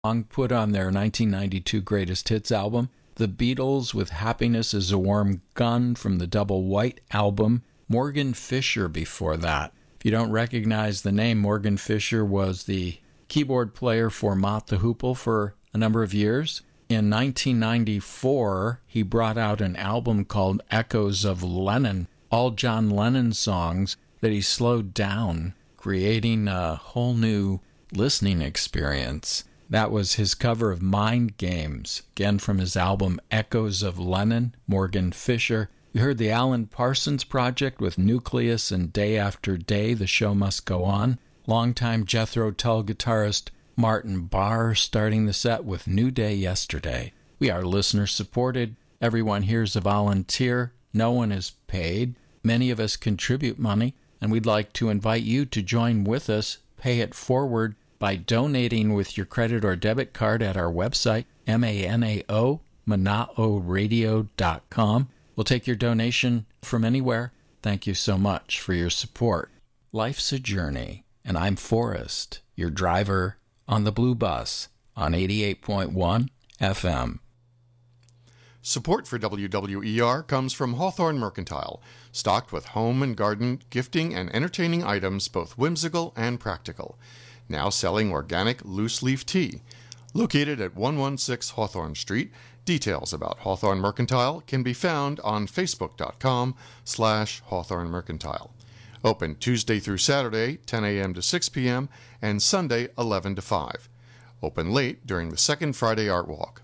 song put on their 1992 Greatest Hits album. The Beatles with Happiness is a Warm Gun from the Double White album. Morgan Fisher before that. If you don't recognize the name, Morgan Fisher was the keyboard player for Mott the Hoople for a number of years. In 1994, he brought out an album called Echoes of Lennon, all John Lennon songs that he slowed down, creating a whole new listening experience. That was his cover of Mind Games, again from his album Echoes of Lennon, Morgan Fisher. You heard the Alan Parsons Project with Nucleus and Day After Day, The Show Must Go On. Longtime Jethro Tull guitarist Martin Barr starting the set with New Day Yesterday. We are listener-supported. Everyone here is a volunteer. No one is paid. Many of us contribute money, and we'd like to invite you to join with us, pay it forward, by donating with your credit or debit card at our website, MANAO, manaoradio.com. We'll take your donation from anywhere. Thank you so much for your support. Life's a journey, and I'm Forrest, your driver on the Blue Bus on 88.1 FM. Support for WWER comes from Hawthorne Mercantile, stocked with home and garden, gifting, and entertaining items both whimsical and practical. Now selling organic loose-leaf tea. Located at 116 Hawthorne Street, details about Hawthorne Mercantile can be found on facebook.com/Hawthorne Mercantile. Open Tuesday through Saturday, 10 a.m. to 6 p.m., and Sunday, 11 to 5. Open late during the second Friday Art Walk.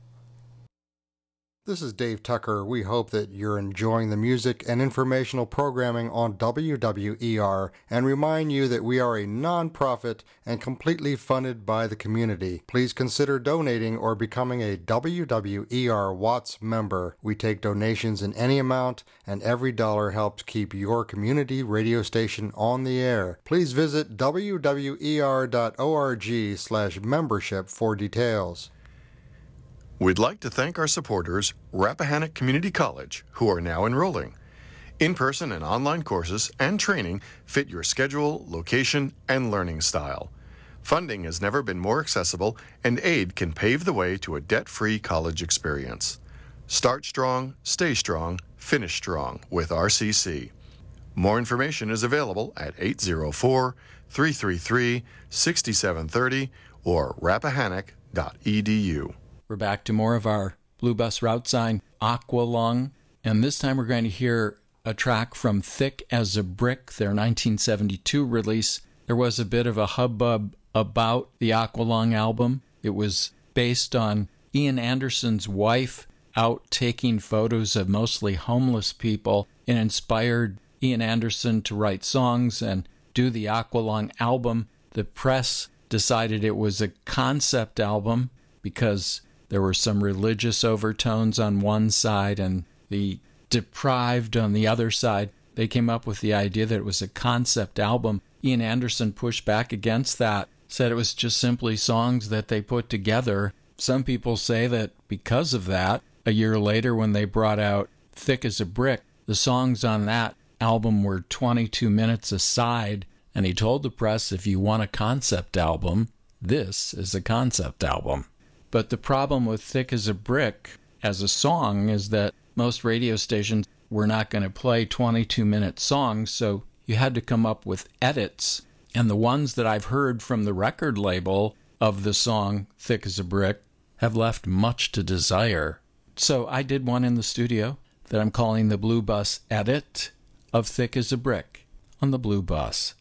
This is Dave Tucker. We hope that you're enjoying the music and informational programming on WWER and remind you that we are a non-profit and completely funded by the community. Please consider donating or becoming a WWER Watts member. We take donations in any amount, and every dollar helps keep your community radio station on the air. Please visit wwer.org/membership for details. We'd like to thank our supporters, Rappahannock Community College, who are now enrolling. In-person and online courses and training fit your schedule, location, and learning style. Funding has never been more accessible, and aid can pave the way to a debt-free college experience. Start strong, stay strong, finish strong with RCC. More information is available at 804-333-6730 or rappahannock.edu. We're back to more of our Blue Bus route sign, Aqualung, and this time we're going to hear a track from Thick as a Brick, their 1972 release. There was a bit of a hubbub about the Aqualung album. It was based on Ian Anderson's wife out taking photos of mostly homeless people and inspired Ian Anderson to write songs and do the Aqualung album. The press decided it was a concept album because there were some religious overtones on one side and the deprived on the other side. They came up with the idea that it was a concept album. Ian Anderson pushed back against that, said it was just simply songs that they put together. Some people say that because of that, a year later when they brought out Thick as a Brick, the songs on that album were 22 minutes a side, and he told the press, if you want a concept album, this is a concept album. But the problem with Thick as a Brick as a song is that most radio stations were not going to play 22-minute songs, so you had to come up with edits. And the ones that I've heard from the record label of the song Thick as a Brick have left much to desire. So I did one in the studio that I'm calling the Blue Bus edit of Thick as a Brick on the Blue Bus.